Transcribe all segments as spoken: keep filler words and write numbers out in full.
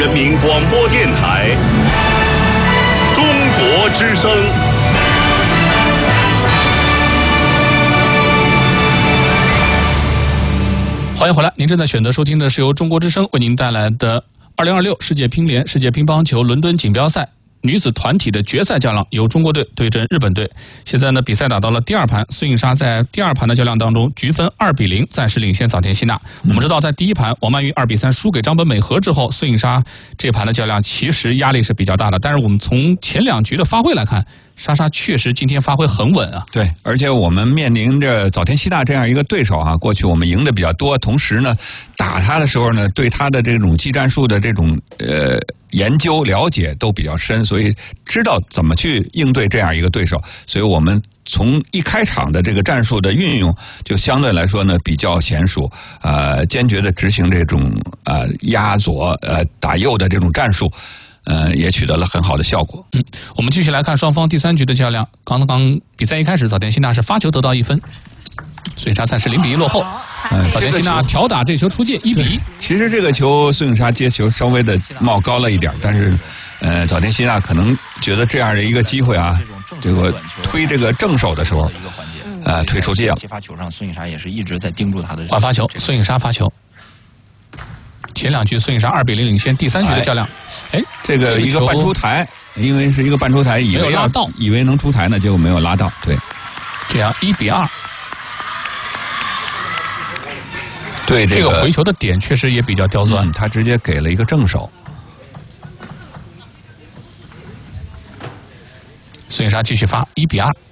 人民广播电台中国之声。 欢迎回来，您正在选择收听的是由中国之声为您带来的二零二六世界乒联世界乒乓球伦敦锦标赛女子团体的决赛较量，由中国队对阵日本队。现在呢，比赛打到了第二盘，孙颖莎在第二盘的较量当中局分二比零，暂时领先早田希娜。我们知道，在第一盘王曼玉二比三输给张本美和之后，孙颖莎这盘的较量其实压力是比较大的。但是我们从前两局的发挥来看，莎莎确实今天发挥很稳啊。 对，而且我们面临着早田希娜这样一个对手啊，过去我们赢的比较多，同时呢，打他的时候呢，对他的这种技战术的这种呃研究了解都比较深，所以知道怎么去应对这样一个对手。所以我们从一开场的这个战术的运用，就相对来说呢比较娴熟，呃，坚决的执行这种呃压左呃打右的这种战术。呃，也取得了很好的效果。 嗯，我们继续来看双方第三局的较量。刚刚比赛一开始，早田希娜是发球得到一分，孙颖莎暂时零比一落后。嗯，早田希娜挑打这球出界，一比一。 其实这个球孙颖莎接球稍微的冒高了一点，但是呃，早田希娜可能觉得这样的一个机会啊，这个推这个正手的时候，呃，推出界了。 接发球上，孙颖莎也是一直在盯住他的。 换发球，孙颖莎发球。前两局孙颖莎二比零领先，第三局的较量，哎， 这个一个半出台，因为是一个半出台，以为要到， 以为能出台呢，结果没有拉到，对， 这样一比二。 对、这个， 这个回球的点确实也比较刁钻， 嗯、他直接给了一个正手。 孙颖莎继续发，一比二。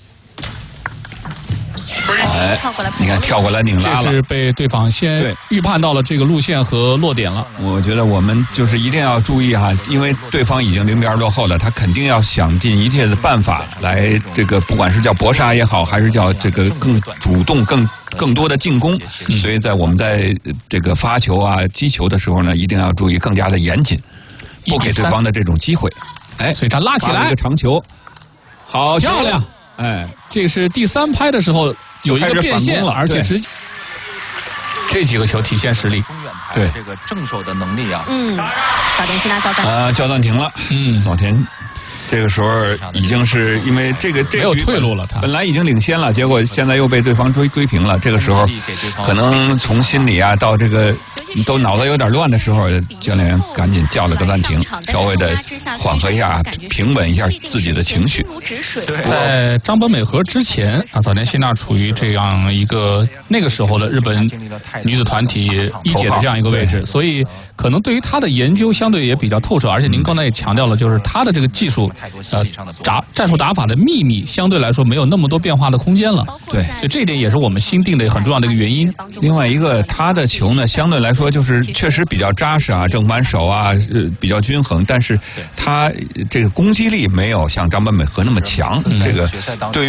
哎，你看跳过来拧拉了， 这是被对方先预判到了这个路线和落点了。 我觉得我们就是一定要注意哈，因为对方已经零比二落后了，他肯定要想尽一切的办法来这个，不管是叫搏杀也好，还是叫这个更主动、更更多的进攻。嗯、所以在我们在这个发球啊、击球的时候呢，一定要注意更加的严谨，不给对方的这种机会。哎， 所以他拉起来一个长球，好漂亮！ 哎， 这是第三拍的时候。有一个变现，而且直这几个球体现实力， 对这个正手的能力啊。 嗯，早田希娜叫暂啊，叫暂停了。 嗯， 早田这个时候已经是因为这个这没有退路了，他本来已经领先了，结果现在又被对方追追平了。这个时候可能从心理啊到这个都脑子有点乱的时候，教练员赶紧叫了个暂停，稍微的缓和一下，平稳一下自己的情绪。 在张本美和之前啊，早田希娜处于这样一个那个时候的日本女子团体一姐的这样一个位置，所以可能对于她的研究相对也比较透彻，而且您刚才也强调了，就是她的这个技术。呃，打战术打法的秘密相对来说没有那么多变化的空间了。 对， 所以这一点也是我们新定的很重要的一个原因。 另外一个，他的球呢，相对来说就是确实比较扎实啊，正反手啊，呃，比较均衡，但是他这个攻击力没有像张本美和那么强。嗯、这个对于